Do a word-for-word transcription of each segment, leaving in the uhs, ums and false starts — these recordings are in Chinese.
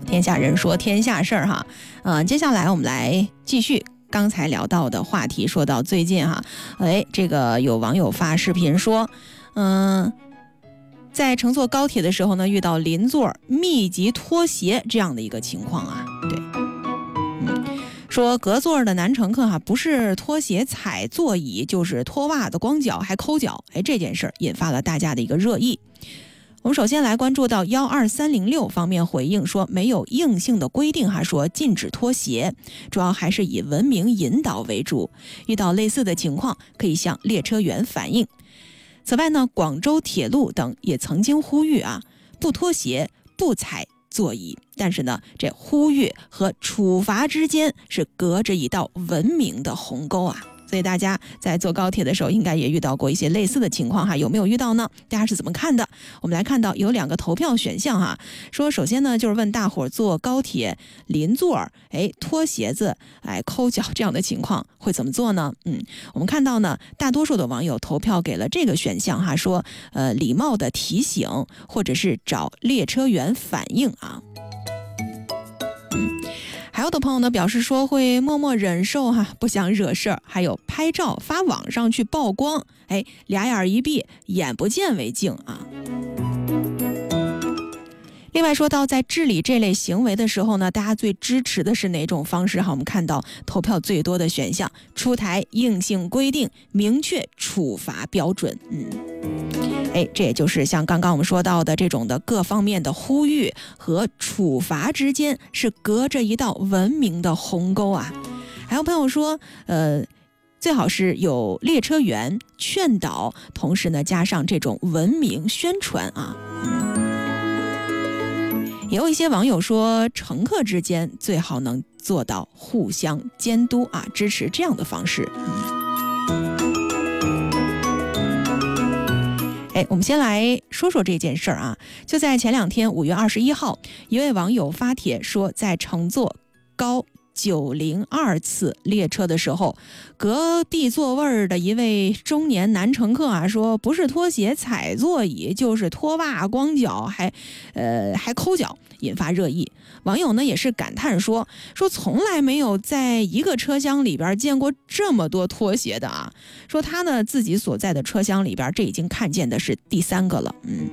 天下人说天下事儿哈，呃，接下来我们来继续刚才聊到的话题，说到最近哈，哎，这个有网友发视频说，嗯、呃，在乘坐高铁的时候呢，遇到邻座密集脱鞋这样的一个情况啊，对，嗯，说隔座的男乘客哈，不是脱鞋踩座椅，就是脱袜子光脚还抠脚，哎，这件事儿引发了大家的一个热议。我们首先来关注到一二三零六方面回应说，没有硬性的规定哈，说禁止脱鞋，主要还是以文明引导为主。遇到类似的情况，可以向列车员反映。此外呢，广州铁路等也曾经呼吁啊，不脱鞋、不踩座椅。但是呢，这呼吁和处罚之间是隔着一道文明的鸿沟啊。所以大家在坐高铁的时候应该也遇到过一些类似的情况哈，有没有遇到呢？大家是怎么看的？我们来看到有两个投票选项哈，说首先呢就是问大伙坐高铁邻座哎脱鞋子哎抠脚这样的情况会怎么做呢？嗯，我们看到呢大多数的网友投票给了这个选项哈，说呃礼貌的提醒或者是找列车员反映啊。还有的朋友呢表示说会默默忍受哈，不想惹事儿，还有拍照发网上去曝光，哎，俩眼一闭，眼不见为净啊。另外说到在治理这类行为的时候呢，大家最支持的是哪种方式哈？我们看到投票最多的选项，出台硬性规定，明确处罚标准。嗯。哎，这也就是像刚刚我们说到的这种的各方面的呼吁和处罚之间是隔着一道文明的鸿沟啊。还有朋友说，呃，最好是有列车员劝导，同时呢加上这种文明宣传啊。也有一些网友说，乘客之间最好能做到互相监督啊，支持这样的方式。嗯哎，我们先来说说这件事儿啊。就在前两天，五月二十一号，一位网友发帖说，在乘坐高九零二次列车的时候，隔壁座位的一位中年男乘客啊，说不是脱鞋踩座椅，就是脱袜光脚，还呃还抠脚，引发热议。网友呢也是感叹说，说从来没有在一个车厢里边见过这么多脱鞋的啊。说他呢自己所在的车厢里边，这已经看见的是第三个了。嗯。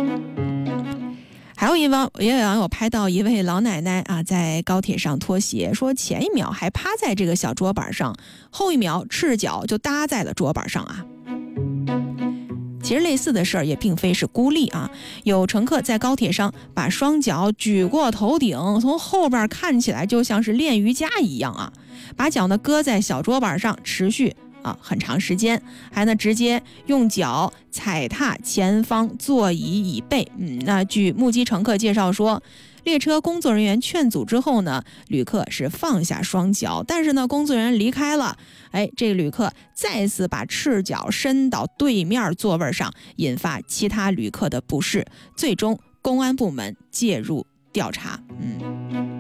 还有一网也有网友拍到一位老奶奶啊，在高铁上脱鞋，说前一秒还趴在这个小桌板上，后一秒赤脚就搭在了桌板上啊。其实类似的事儿也并非是孤立啊，有乘客在高铁上把双脚举过头顶，从后边看起来就像是练瑜伽一样啊，把脚呢搁在小桌板上持续啊，很长时间，还呢直接用脚踩踏前方座椅椅背。嗯，那据目击乘客介绍说，列车工作人员劝阻之后呢，旅客是放下双脚，但是呢，工作人员离开了，哎，这个旅客再次把赤脚伸到对面座位上，引发其他旅客的不适，最终公安部门介入调查。嗯。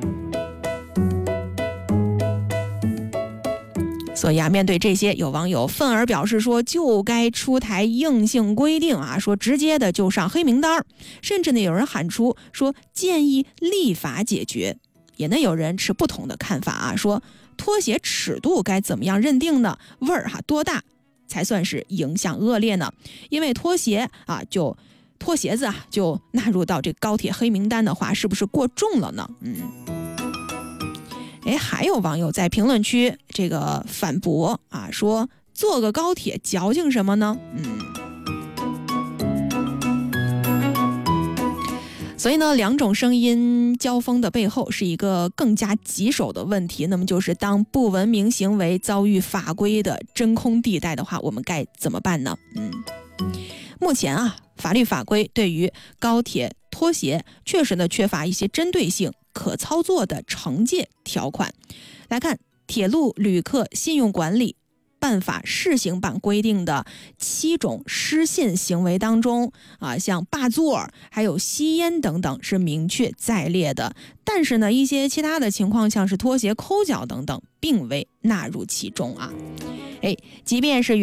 所以啊，面对这些，有网友愤而表示说，就该出台硬性规定啊，说直接的就上黑名单，甚至呢有人喊出说建议立法解决。也呢有人持不同的看法啊，说脱鞋尺度该怎么样认定呢？味儿哈多大才算是影响恶劣呢？因为脱鞋啊，就脱鞋子啊，就纳入到这高铁黑名单的话，是不是过重了呢？嗯。哎，还有网友在评论区这个反驳啊，说坐个高铁矫情什么呢？嗯，所以呢，两种声音交锋的背后是一个更加棘手的问题，那么就是当不文明行为遭遇法规的真空地带的话，我们该怎么办呢？嗯，目前啊，法律法规对于高铁脱鞋确实呢缺乏一些针对性可操作的惩戒条款。来看铁路旅客信用管理办法试行版规定的七种失信行为当中啊，像霸座还有吸烟等等是明确在列的，但是呢一些其他的情况像是脱鞋抠脚等等并未纳入其中啊。哎，即便是